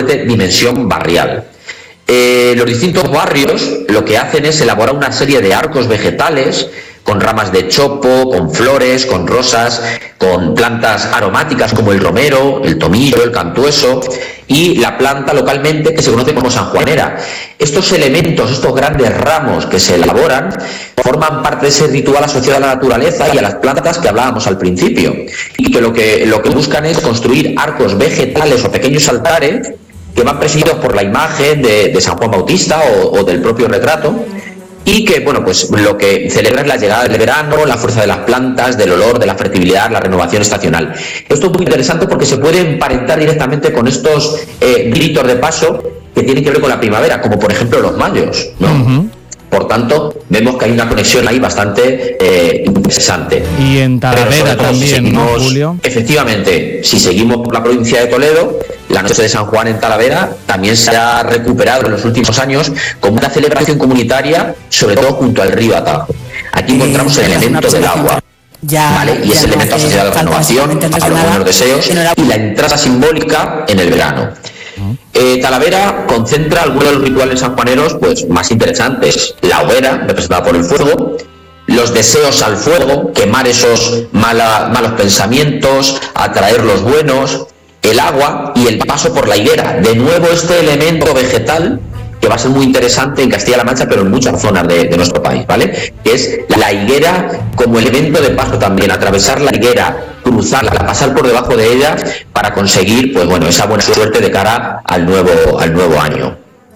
fuerte dimensión barrial. Los distintos barrios lo que hacen es elaborar una serie de arcos vegetales con ramas de chopo, con flores, con rosas, con plantas aromáticas como el romero, el tomillo, el cantueso y la planta localmente que se conoce como sanjuanera. Estos elementos, estos grandes ramos que se elaboran, forman parte de ese ritual asociado a la naturaleza y a las plantas que hablábamos al principio, y que lo que buscan es construir arcos vegetales o pequeños altares que van presididos por la imagen de San Juan Bautista o del propio retrato, y que, bueno, pues lo que celebra es la llegada del verano, la fuerza de las plantas, del olor, de la fertilidad, la renovación estacional. Esto es muy interesante porque se puede emparentar directamente con estos gritos de paso que tienen que ver con la primavera, como por ejemplo los mayos, ¿no? Uh-huh. Por tanto, vemos que hay una conexión ahí bastante interesante. Y en Talavera también, si seguimos, ¿no, Julio? Efectivamente, si seguimos por la provincia de Toledo, la noche de San Juan en Talavera también se ha recuperado en los últimos años como una celebración comunitaria, sobre todo junto al río Atajo. Aquí encontramos el elemento del agua. ¿Vale? Y ese elemento asociado a la renovación, a los buenos deseos y la entrada simbólica en el verano. Talavera concentra algunos de los rituales sanjuaneros pues más interesantes: la hoguera, representada por el fuego, los deseos al fuego, quemar esos malos pensamientos, atraer los buenos, el agua y el paso por la higuera. De nuevo este elemento vegetal que va a ser muy interesante en Castilla-La Mancha, pero en muchas zonas de nuestro país, ¿vale? Que es la higuera como elemento de paso también, atravesar la higuera, cruzarla, pasar por debajo de ella para conseguir, pues bueno, esa buena suerte de cara al nuevo año.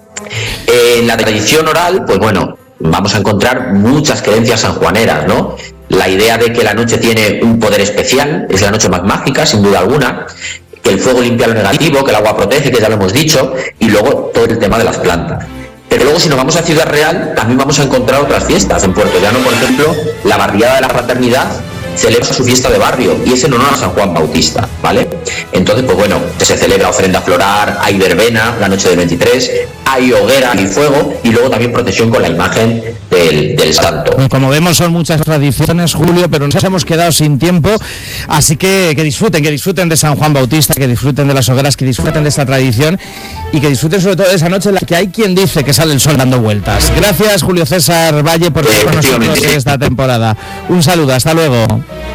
En la tradición oral, pues bueno, vamos a encontrar muchas creencias sanjuaneras, ¿no? La idea de que la noche tiene un poder especial, es la noche más mágica, sin duda alguna, que el fuego limpia lo negativo, que el agua protege, que ya lo hemos dicho, y luego todo el tema de las plantas. Pero luego, si nos vamos a Ciudad Real, también vamos a encontrar otras fiestas. En Puerto Llano, por ejemplo, la barriada de la Fraternidad celebra su fiesta de barrio, y es en honor a San Juan Bautista, ¿vale? Entonces, pues bueno, se celebra ofrenda floral, hay verbena la noche del 23, hay hoguera y fuego, y luego también procesión con la imagen del santo. Como vemos, son muchas tradiciones, Julio, pero nos hemos quedado sin tiempo, así que disfruten de San Juan Bautista, que disfruten de las hogueras, que disfruten de esta tradición y que disfruten sobre todo de esa noche en la que hay quien dice que sale el sol dando vueltas. Gracias, Julio César Valle, por estar con nosotros en esta temporada. Un saludo, hasta luego.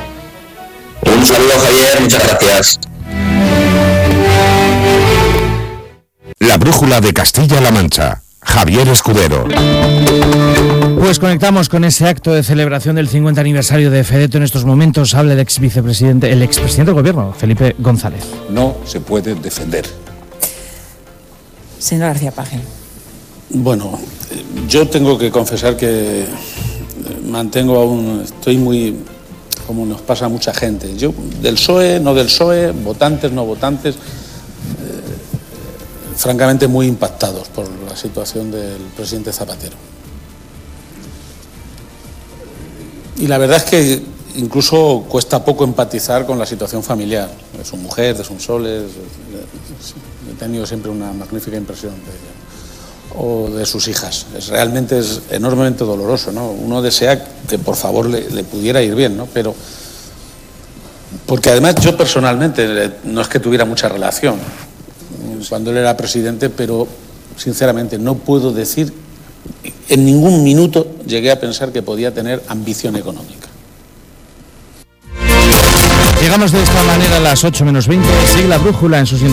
Un saludo, Javier, muchas gracias. La brújula de Castilla-La Mancha. Javier Escudero. Pues conectamos con ese acto de celebración del 50 aniversario de Fedeto. En estos momentos habla el expresidente del Gobierno, Felipe González. No se puede defender. Señor García Paje. Bueno, yo tengo que confesar que estoy muy, como nos pasa a mucha gente. Yo, del PSOE, no del PSOE, votantes, no votantes, francamente muy impactados por la situación del presidente Zapatero. Y la verdad es que incluso cuesta poco empatizar con la situación familiar de su mujer, de sus soles. He tenido siempre una magnífica impresión de ella, o de sus hijas. Realmente es enormemente doloroso, ¿no? Uno desea que por favor le pudiera ir bien, ¿no? Pero porque además yo personalmente no es que tuviera mucha relación cuando él era presidente, pero sinceramente no puedo decir, en ningún minuto llegué a pensar que podía tener ambición económica. Llegamos de esta manera a las 8 menos 20, sigue la brújula en sus